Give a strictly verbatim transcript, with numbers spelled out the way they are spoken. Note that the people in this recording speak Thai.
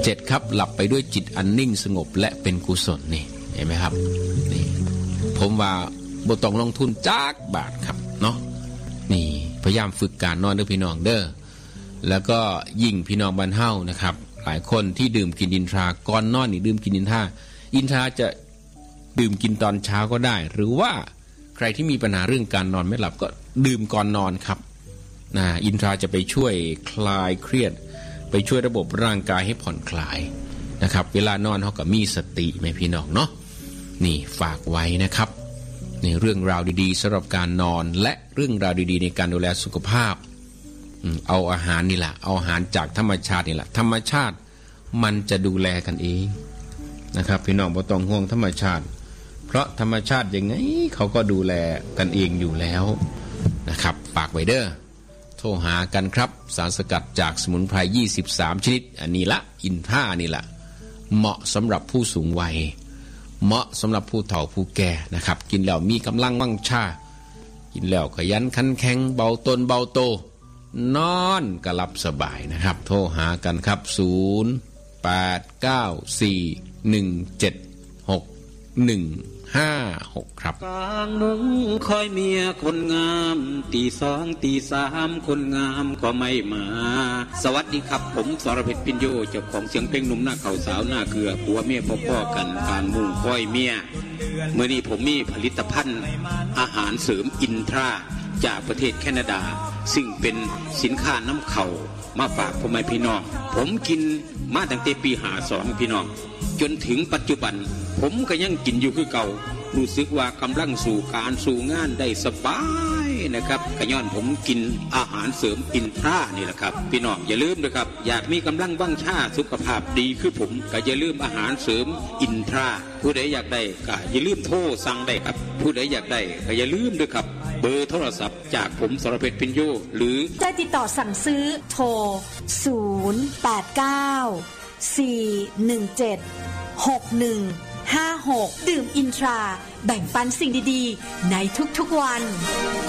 เจ็ดครับหลับไปด้วยจิตอันนิ่งสงบและเป็นกุศลนี่เห็นไหมครับนี่ผมว่าบ่ต้องลงทุนจักบาทครับเนาะนี่พยายามฝึกการนอนเด้อพี่น้องเด้อแล้วก็ยิ่งพี่น้องบ้านเฮานะครับหลายคนที่ดื่มกินอินทราก่อนนอนนี่ดื่มกินอินทราอินทราจะดื่มกินตอนเช้าก็ได้หรือว่าใครที่มีปัญหาเรื่องการนอนไม่หลับก็ดื่มก่อนนอนครับนะอินทราจะไปช่วยคลายเครียดไปช่วยระบบร่างกายให้ผ่อนคลายนะครับเวลานอนเขาก็มีสติแม่พี่น้องเนาะนี่ฝากไว้นะครับในเรื่องราวดีๆสำหรับการนอนและเรื่องราวดีๆในการดูแลสุขภาพเอาอาหารนี่แหละเอาอาหารจากธรรมชาตินี่แหละธรรมชาติมันจะดูแลกันเองนะครับพี่น้องบ่ต้องห่วงธรรมชาติเพราะธรรมชาติยังไงเขาก็ดูแลกันเองอยู่แล้วนะครับฝากไว้เด้อโทรหากันครับสารสกัดจากสมุนไพรยี่สิบสามชนิดอันนี้ละอินท่านี่ละเหมาะสำหรับผู้สูงวัยเหมาะสำหรับผู้เฒ่าผู้แก่นะครับกินแล้วมีกำลังวังชากินแล้วขยันขันแข็งเบาตนเบาโตนอนก็หลับสบายนะครับโทรหากันครับศูนย์ แปด เก้า สี่ หนึ่ง เจ็ด หก หนึ่ง ห้า หกครับกลางมุ้งคอยเมียคนงามตีสองตีสามคนงามก็ไม่มาสวัสดีครับผมสรเพชรปิญโยเจ้าของเสียงเพลงหนุ่มหน้าเขาสาวหน้าเกลือผัวเมียพ่อๆกันกลางมุ้งคอยเมียเมื่อนี้ผมมีผลิตภัณฑ์อาหารเสริมอินทราจากประเทศแคนาดาซึ่งเป็นสินค้าน้ำเข่ามาฝากพ่อแม่พี่น้องผมกินมาตั้งแต่ปีห้าสองพี่น้องจนถึงปัจจุบันผมก็ยังกินอยู่คือเก่ารู้สึกว่ากำลังสู่การสู่งานได้สบายนะครับกระย้อนผมกินอาหารเสริมอินทรานี่แหละครับพี่น้องอย่าลืมนะครับอยากมีกำลังวังชาสุขภาพดีคือผมก็อย่าลืมอาหารเสริมอินทราผู้ใดอยากได้ก็อย่าลืมโทรสั่งได้ครับผู้ใดอยากได้ก็อย่าลืมด้วยครับเบอร์โทรศัพท์จากผมสรเพชรปิญโยหรือจะติดต่อสั่งซื้อโทรศูนย์ แปด เก้า สี่ หนึ่ง เจ็ด หก หนึ่ง ห้า หกดื่มอินทราแบ่งปันสิ่งดีๆในทุกๆวัน